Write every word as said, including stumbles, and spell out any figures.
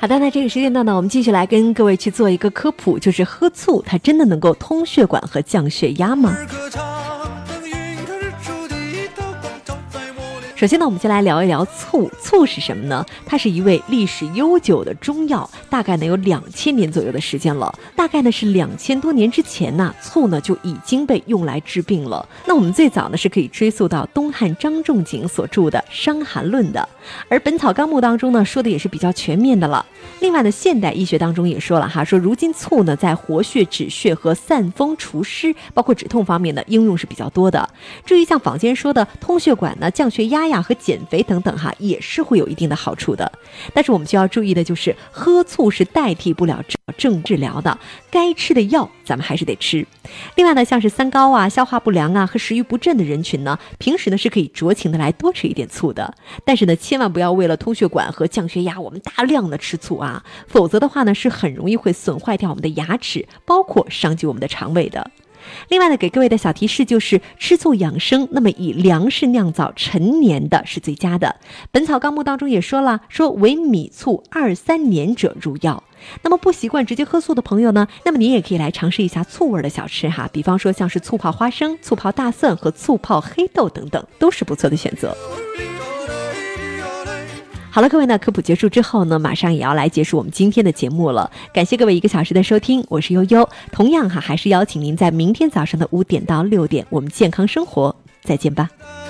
好的，那这个时间段呢，我们继续来跟各位去做一个科普，就是喝醋它真的能够通血管和降血压吗？首先呢，我们先来聊一聊醋。醋是什么呢？它是一味历史悠久的中药，大概呢有两千年左右的时间了。大概呢是两千多年之前呢，醋呢就已经被用来治病了。那我们最早呢是可以追溯到东汉张仲景所著的《伤寒论》的，而《本草纲目》当中呢说的也是比较全面的了。另外呢，现代医学当中也说了哈，说如今醋呢在活血止血和散风除湿，包括止痛方面的应用是比较多的。至于像坊间说的通血管呢、降血压呀和减肥等等哈，也是会有一定的好处的。但是我们需要注意的就是，喝醋是代替不了正治疗的，该吃的药咱们还是得吃。另外呢，像是三高啊、消化不良啊和食欲不振的人群呢，平时呢是可以酌情的来多吃一点醋的。但是呢，千万不要为了通血管和降血压，我们大量的吃醋啊，否则的话呢，是很容易会损坏掉我们的牙齿，包括伤及我们的肠胃的。另外呢，给各位的小提示就是吃醋养生，那么以粮食酿造陈年的是最佳的。本草纲目当中也说了，说唯米醋二三年者入药。那么不习惯直接喝醋的朋友呢，那么你也可以来尝试一下醋味的小吃哈，比方说像是醋泡花生、醋泡大蒜和醋泡黑豆等等，都是不错的选择。好了，各位呢，科普结束之后呢，马上也要来结束我们今天的节目了。感谢各位一个小时的收听，我是悠悠。同样哈，还是邀请您在明天早上的五点到六点，我们健康生活再见吧。